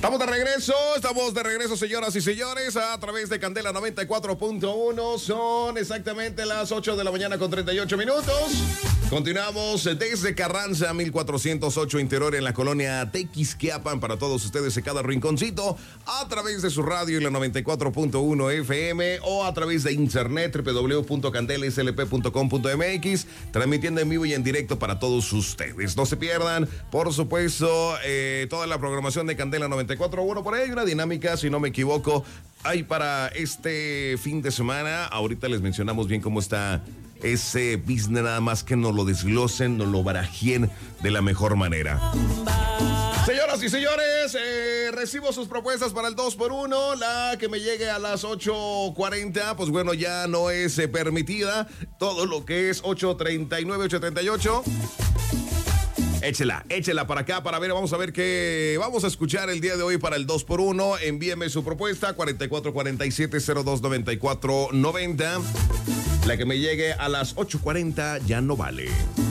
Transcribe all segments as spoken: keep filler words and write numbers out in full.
Estamos de regreso, estamos de regreso, señoras y señores, a través de Candela noventa y cuatro punto uno. Son exactamente las ocho de la mañana con treinta y ocho minutos. Continuamos desde Carranza, mil cuatrocientos ocho Interior, en la colonia Tequisquiapan, para todos ustedes en cada rinconcito, a través de su radio en la noventa y cuatro punto uno F M o a través de internet, doble u doble u doble u punto candela s l p punto com punto m x, transmitiendo en vivo y en directo para todos ustedes. No se pierdan, por supuesto, eh, toda la programación de Candela noventa y cuatro punto uno. Por ahí hay una dinámica, si no me equivoco, hay para este fin de semana. Ahorita les mencionamos bien cómo está ese business, nada más que nos lo desglosen, nos lo barajeen de la mejor manera. Señoras y señores, eh, recibo sus propuestas para el dos por uno. La que me llegue a las ocho cuarenta, pues bueno, ya no es eh, permitida. Todo lo que es ocho treinta y nueve, ocho treinta y ocho. Échela, échela para acá para ver, vamos a ver qué vamos a escuchar el día de hoy para el dos por uno. Envíeme su propuesta, cuarenta y cuatro cuarenta y siete, cero dos noventa y cuatro noventa. La que me llegue a las ocho cuarenta ya no vale.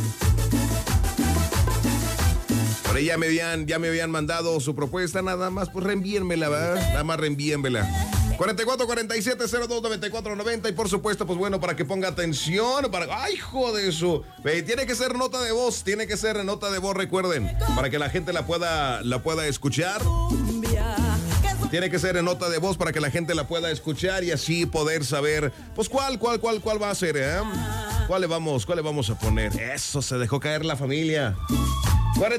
Por ahí ya me habían, ya me habían mandado su propuesta, nada más, pues reenvíenmela, ¿verdad? Nada más reenvíenmela. cuarenta y cuatro cuarenta y siete, cero dos noventa y cuatro noventa. Y por supuesto, pues bueno, para que ponga atención, para... ¡Ay, hijo de eso! Eh, tiene que ser nota de voz, tiene que ser nota de voz, recuerden, para que la gente la pueda, la pueda escuchar. Tiene que ser en nota de voz para que la gente la pueda escuchar y así poder saber, pues cuál, cuál, cuál, cuál va a ser, ¿eh? ¿Cuál le vamos, cuál le vamos a poner? Eso, se dejó caer la familia.